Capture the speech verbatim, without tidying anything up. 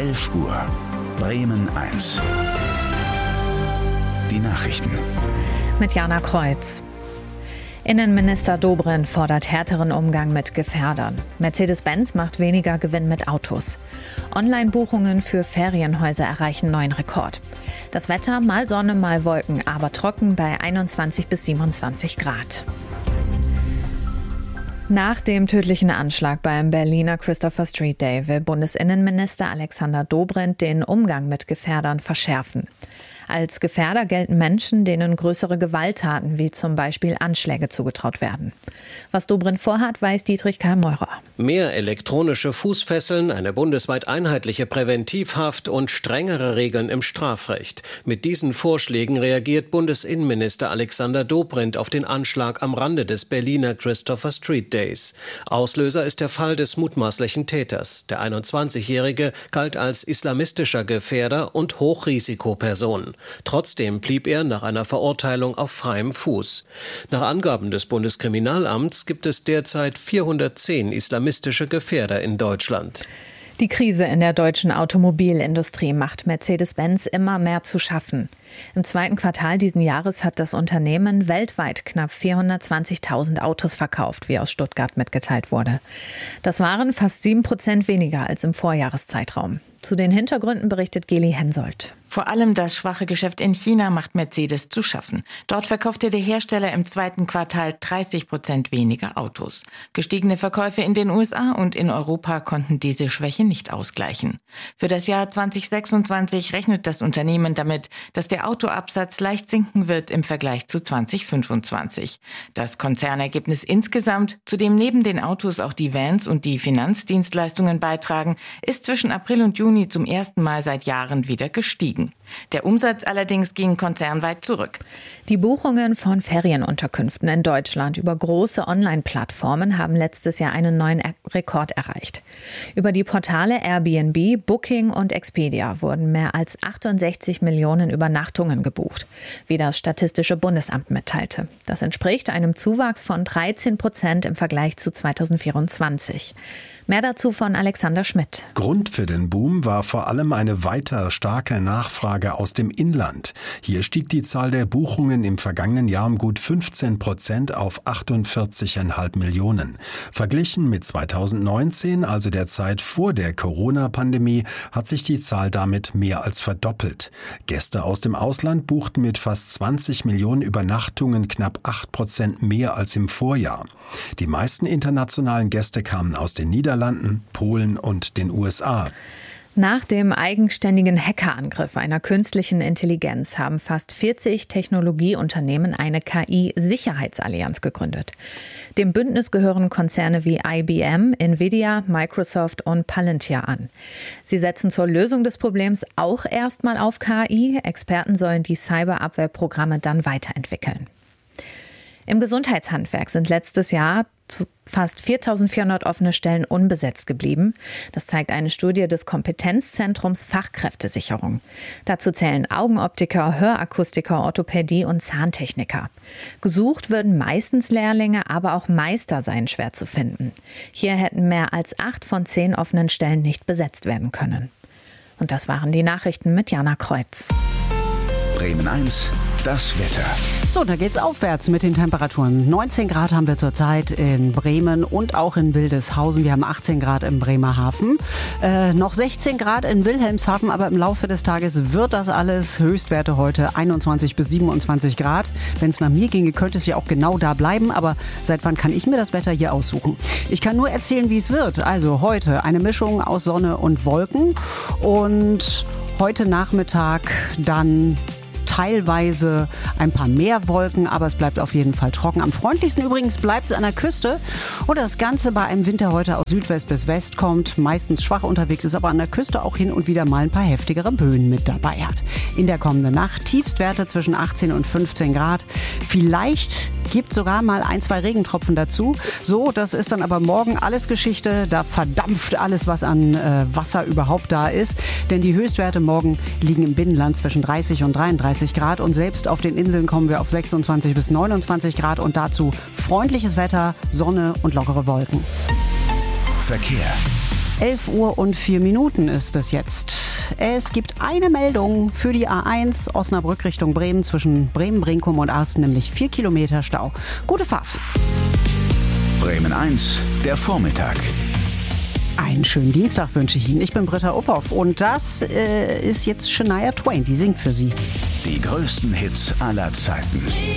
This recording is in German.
elf Uhr. Bremen eins. Die Nachrichten. Mit Jana Kreuz. Innenminister Dobrindt fordert härteren Umgang mit Gefährdern. Mercedes-Benz macht weniger Gewinn mit Autos. Online-Buchungen für Ferienhäuser erreichen neuen Rekord. Das Wetter mal Sonne, mal Wolken, aber trocken bei einundzwanzig bis siebenundzwanzig Grad. Nach dem tödlichen Anschlag beim Berliner Christopher Street Day will Bundesinnenminister Alexander Dobrindt den Umgang mit Gefährdern verschärfen. Als Gefährder gelten Menschen, denen größere Gewalttaten wie zum Beispiel Anschläge zugetraut werden. Was Dobrindt vorhat, weiß Dietrich Karl Meurer. Mehr elektronische Fußfesseln, eine bundesweit einheitliche Präventivhaft und strengere Regeln im Strafrecht. Mit diesen Vorschlägen reagiert Bundesinnenminister Alexander Dobrindt auf den Anschlag am Rande des Berliner Christopher Street Days. Auslöser ist der Fall des mutmaßlichen Täters. Der einundzwanzigjährige galt als islamistischer Gefährder und Hochrisikoperson. Trotzdem blieb er nach einer Verurteilung auf freiem Fuß. Nach Angaben des Bundeskriminalamts gibt es derzeit vierhundertzehn islamistische Gefährder in Deutschland. Die Krise in der deutschen Automobilindustrie macht Mercedes-Benz immer mehr zu schaffen. Im zweiten Quartal diesen Jahres hat das Unternehmen weltweit knapp vierhundertzwanzigtausend Autos verkauft, wie aus Stuttgart mitgeteilt wurde. Das waren fast sieben Prozent weniger als im Vorjahreszeitraum. Zu den Hintergründen berichtet Geli Hensoldt. Vor allem das schwache Geschäft in China macht Mercedes zu schaffen. Dort verkaufte der Hersteller im zweiten Quartal dreißig Prozent weniger Autos. Gestiegene Verkäufe in den U S A und in Europa konnten diese Schwäche nicht ausgleichen. Für das Jahr zweitausendsechsundzwanzig rechnet das Unternehmen damit, dass der Autoabsatz leicht sinken wird im Vergleich zu zweitausendfünfundzwanzig. Das Konzernergebnis insgesamt, zu dem neben den Autos auch die Vans und die Finanzdienstleistungen beitragen, ist zwischen April und Juni zum ersten Mal seit Jahren wieder gestiegen. Der Umsatz allerdings ging konzernweit zurück. Die Buchungen von Ferienunterkünften in Deutschland über große Online-Plattformen haben letztes Jahr einen neuen Rekord erreicht. Über die Portale Airbnb, Booking und Expedia wurden mehr als achtundsechzig Millionen Übernachtungen gebucht, wie das Statistische Bundesamt mitteilte. Das entspricht einem Zuwachs von dreizehn Prozent im Vergleich zu zweitausendvierundzwanzig. Mehr dazu von Alexander Schmidt. Grund für den Boom war vor allem eine weiter starke Nachfrage aus dem Inland. Hier stieg die Zahl der Buchungen im vergangenen Jahr um gut fünfzehn Prozent auf achtundvierzig Komma fünf Millionen. Verglichen mit zweitausendneunzehn, also der Zeit vor der Corona-Pandemie, hat sich die Zahl damit mehr als verdoppelt. Gäste aus dem Ausland buchten mit fast zwanzig Millionen Übernachtungen knapp acht Prozent mehr als im Vorjahr. Die meisten internationalen Gäste kamen aus den Niederlanden, Polen und den U S A. Nach dem eigenständigen Hackerangriff einer künstlichen Intelligenz haben fast vierzig Technologieunternehmen eine K I-Sicherheitsallianz gegründet. Dem Bündnis gehören Konzerne wie I B M, Nvidia, Microsoft und Palantir an. Sie setzen zur Lösung des Problems auch erstmal auf K I. Experten sollen die Cyberabwehrprogramme dann weiterentwickeln. Im Gesundheitshandwerk sind letztes Jahr zu fast viertausendvierhundert offene Stellen unbesetzt geblieben. Das zeigt eine Studie des Kompetenzzentrums Fachkräftesicherung. Dazu zählen Augenoptiker, Hörakustiker, Orthopädie und Zahntechniker. Gesucht würden meistens Lehrlinge, aber auch Meister seien schwer zu finden. Hier hätten mehr als acht von zehn offenen Stellen nicht besetzt werden können. Und das waren die Nachrichten mit Jana Kreuz. Bremen eins, das Wetter. So, da geht's aufwärts mit den Temperaturen. neunzehn Grad haben wir zurzeit in Bremen und auch in Wildeshausen. Wir haben achtzehn Grad im Bremerhaven, äh, noch sechzehn Grad in Wilhelmshaven, aber im Laufe des Tages wird das alles. Höchstwerte heute einundzwanzig bis siebenundzwanzig Grad. Wenn es nach mir ginge, könnte es ja auch genau da bleiben, aber seit wann kann ich mir das Wetter hier aussuchen? Ich kann nur erzählen, wie es wird. Also heute eine Mischung aus Sonne und Wolken und heute Nachmittag dann teilweise ein paar mehr Wolken, aber es bleibt auf jeden Fall trocken. Am freundlichsten übrigens bleibt es an der Küste und das Ganze bei einem Winter heute aus Südwest bis West kommt, meistens schwach unterwegs ist, aber an der Küste auch hin und wieder mal ein paar heftigere Böen mit dabei hat. In der kommenden Nacht Tiefstwerte zwischen achtzehn und fünfzehn Grad. Vielleicht gibt sogar mal ein, zwei Regentropfen dazu. So, das ist dann aber morgen alles Geschichte. Da verdampft alles, was an äh, Wasser überhaupt da ist. Denn die Höchstwerte morgen liegen im Binnenland zwischen dreißig und dreiunddreißig Grad. Und selbst auf den Inseln kommen wir auf sechsundzwanzig bis neunundzwanzig Grad. Und dazu freundliches Wetter, Sonne und lockere Wolken. Verkehr. elf Uhr und vier Minuten ist es jetzt. Es gibt eine Meldung für die A eins Osnabrück Richtung Bremen zwischen Bremen, Brinkum und Asten, nämlich vier Kilometer Stau. Gute Fahrt. Bremen eins, der Vormittag. Einen schönen Dienstag wünsche ich Ihnen. Ich bin Britta Uphoff und das äh, ist jetzt Shania Twain, die singt für Sie. Die größten Hits aller Zeiten.